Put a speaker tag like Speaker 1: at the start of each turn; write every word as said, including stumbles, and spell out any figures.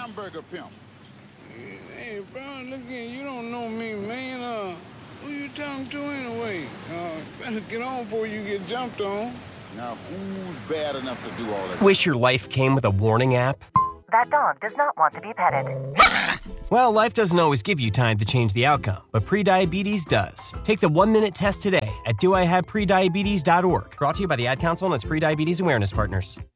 Speaker 1: hamburger pimp.
Speaker 2: Hey, bro, look here, you don't know me, man. Uh, who you talking to anyway? Uh, better get on before you get jumped on.
Speaker 1: Now, who's bad enough to do all that?
Speaker 3: Wish your life came with a warning app?
Speaker 4: That dog does not want to be petted.
Speaker 3: Well, life doesn't always give you time to change the outcome, but prediabetes does. Take the one-minute test today at do I have prediabetes dot org. Brought to you by the Ad Council and its prediabetes awareness partners.